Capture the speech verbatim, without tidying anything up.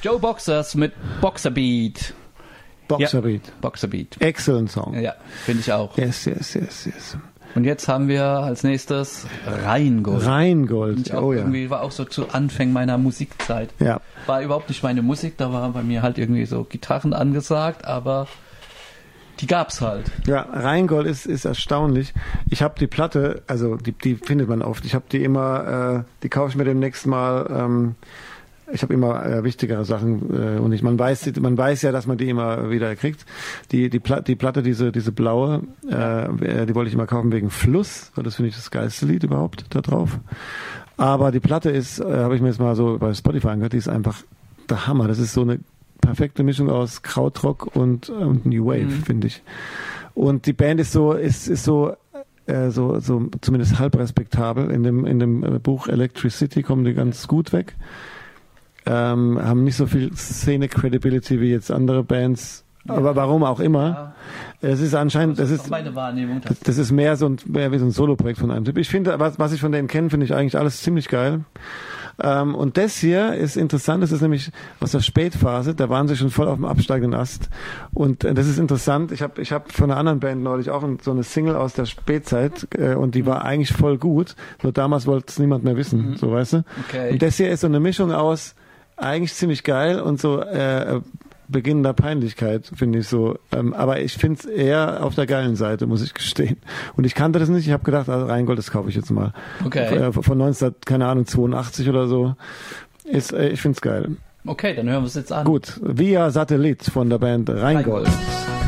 Joe Boxers mit Boxerbeat. Boxerbeat. Ja, Boxerbeat. Excellent Song. Ja, finde ich auch. Yes, yes, yes, yes. Und jetzt haben wir als nächstes Rheingold. Rheingold, auch oh ja. Irgendwie war auch so zu Anfängen meiner Musikzeit. Ja. War überhaupt nicht meine Musik, da war bei mir halt irgendwie so Gitarren angesagt, aber die gab's halt. Ja, Rheingold ist, ist erstaunlich. Ich habe die Platte, also die, die findet man oft. Ich habe die immer, äh, die kaufe ich mir demnächst mal. Ähm, ich habe immer äh, wichtigere Sachen äh, und ich, man weiß, man weiß ja, dass man die immer wieder kriegt. Die die, Pla- die Platte, diese diese blaue, äh, die wollte ich immer kaufen wegen Fluss, weil das finde ich das geilste Lied überhaupt da drauf. Aber die Platte ist, äh, habe ich mir jetzt mal so bei Spotify angehört, die ist einfach der Hammer. Das ist so eine perfekte Mischung aus Krautrock und, und New Wave, mhm. finde ich. Und die Band ist so, ist, ist so, äh, so, so zumindest halb respektabel. In dem, in dem Buch Electricity kommen die ganz gut weg. Ähm, haben nicht so viel Szene-Credibility wie jetzt andere Bands. Ja. Aber warum auch immer. Ja. Es ist anscheinend, das, das ist, meine Wahrnehmung. Das, das ist mehr so ein, mehr wie so ein Solo-Projekt von einem Typ. Ich finde, was, was ich von denen kenne, finde ich eigentlich alles ziemlich geil. Ähm, und das hier ist interessant, das ist nämlich aus der Spätphase, da waren sie schon voll auf dem absteigenden Ast. Und äh, das ist interessant, ich habe ich hab von einer anderen Band neulich auch so eine Single aus der Spätzeit äh, und die war eigentlich voll gut, nur damals wollte es niemand mehr wissen, mhm. so weißt du. Okay. Und das hier ist so eine Mischung aus eigentlich ziemlich geil und so äh, beginnender Peinlichkeit, finde ich so. Ähm, aber ich finde es eher auf der geilen Seite, muss ich gestehen. Und ich kannte das nicht. Ich habe gedacht, also Rheingold, das kaufe ich jetzt mal. Okay. Äh, von neunzehn, keine Ahnung, zweiundachtzig oder so. Ist, äh, ich finde es geil. Okay, dann hören wir es jetzt an. Gut. Via Satellit von der Band Rheingold. Rheingold.